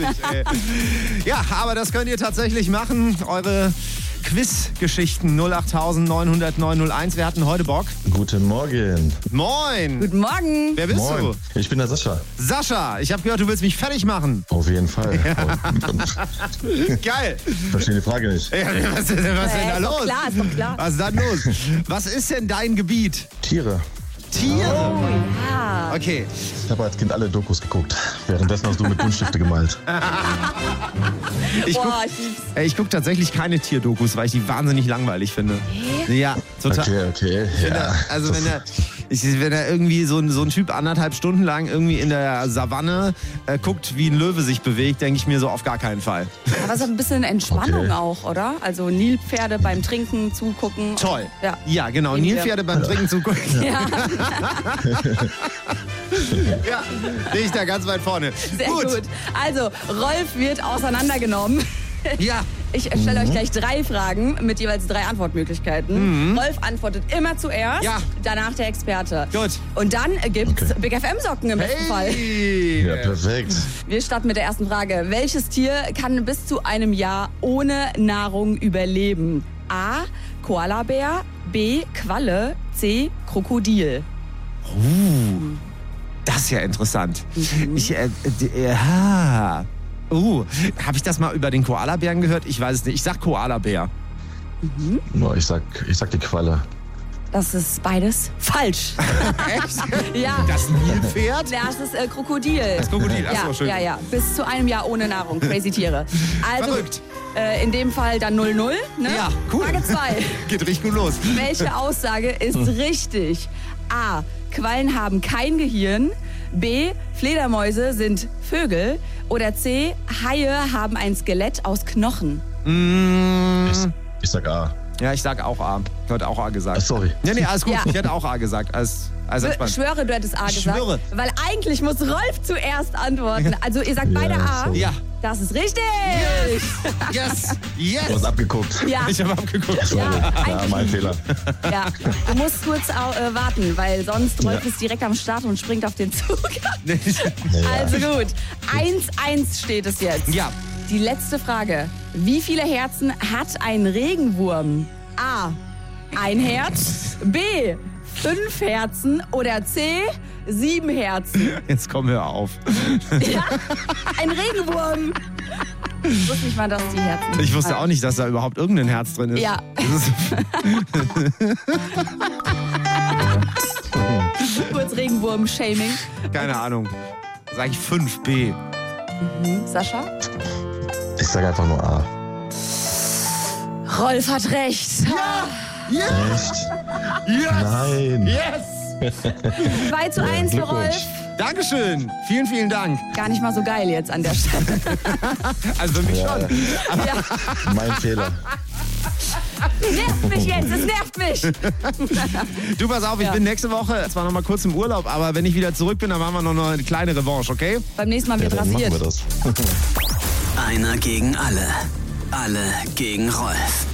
Ehrlich, ey. Ja, aber das könnt ihr tatsächlich machen. Eure Quiz-Geschichten 08900 Wer hat denn heute Bock? Guten Morgen. Moin. Guten Morgen. Wer bist Moin. du? Ich bin der Sascha. Sascha, ich habe gehört, du willst mich fertig machen. Auf jeden Fall. Geil. Ich verstehe die Frage nicht. Ja, was ist denn da Ist los? doch klar, ist doch klar. Was ist da los? Was ist denn dein Gebiet? Tiere. Tiere. Oh ja. Okay. Ich habe als Kind alle Dokus geguckt. Währenddessen hast du mit Buntstifte gemalt. Ich Boah, ich lieb's. Ich gucke tatsächlich keine Tierdokus, weil ich die wahnsinnig langweilig finde. Ja, total. Okay. Ja. Also wenn da irgendwie so ein Typ 1,5 Stunden lang irgendwie in der Savanne guckt, wie ein Löwe sich bewegt, denke ich mir so auf gar keinen Fall. Aber so ein bisschen Entspannung Okay. auch, oder? Also Nilpferde beim Trinken zugucken. Toll. Ja. Ja, genau. Nilpferde beim Trinken zugucken. Ja, Ja, stehe ich da ganz weit vorne. sehr gut. Also, Rolf wird auseinandergenommen. Ja. Ich stelle euch gleich 3 Fragen mit jeweils 3 Antwortmöglichkeiten. Rolf antwortet immer zuerst, Ja. danach der Experte. Gut. Und dann gibt's Big FM-Socken im besten Fall. Hey. Ja, perfekt. Wir starten mit der ersten Frage. Welches Tier kann bis zu einem Jahr ohne Nahrung überleben? A. Koalabär, B. Qualle, C. Krokodil. Das ist ja interessant. Habe ich das mal über den Koalabären gehört? Ich weiß es nicht. Ich sag Koalabär. Nur ich sag die Qualle. Das ist beides falsch. Echt? Ja. Das Nilpferd? Das ist Krokodil. Das Krokodil, achso, ja, schön. ja. Bis zu einem Jahr ohne Nahrung. Crazy Tiere. Also, Verrückt. in dem Fall dann 0-0. Ne? Ja, cool. Frage 2. Geht richtig gut los. Welche Aussage ist richtig? A. Quallen haben kein Gehirn. B. Fledermäuse sind Vögel. Oder C. Haie haben ein Skelett aus Knochen. Ich sag A. Ja, ich sag auch A. Ich hatte auch A gesagt. Sorry. Nee, alles gut. Ja. Ich hätte auch A gesagt. Alles entspannt. Schwöre, du hättest A Ich gesagt. schwöre. Weil eigentlich muss Rolf zuerst antworten. Also ihr sagt beide A. sorry. Ja. Das ist richtig. Yes. Du hast abgeguckt. Ja. Ich habe abgeguckt. Sorry. Ja, eigentlich mein Fehler. Ja, du musst kurz warten, weil sonst Rolf ist direkt am Start und springt auf den Zug. Also gut, 1-1 steht es jetzt. Ja. Die letzte Frage. Wie viele Herzen hat ein Regenwurm? A. 1 Herz. B. 5 Herzen. Oder C. 7 Herzen. Jetzt komm, hör auf. Ja, ein Regenwurm. Ich wusste nicht mal, dass die Herzen. Ich wusste auch nicht, dass da überhaupt irgendein Herz drin ist. Ja. Kurz Regenwurm-Shaming. Keine Ahnung. Sag ich 5B. Sascha? Ich sag einfach nur A. Rolf hat recht. Echt? Yes! Nein. Yes! 2-1 für Rolf. Glückwunsch. Dankeschön. Vielen, vielen Dank. Gar nicht mal so geil jetzt an der Stelle. Also für mich Ja. schon. Ja. Mein Fehler. Nervt mich jetzt, es nervt mich. Du, pass auf, ich bin nächste Woche zwar noch mal kurz im Urlaub, aber wenn ich wieder zurück bin, dann machen wir noch eine kleine Revanche, okay? Beim nächsten Mal wird Dann machen rasiert. wir das. Einer gegen alle. Alle gegen Rolf.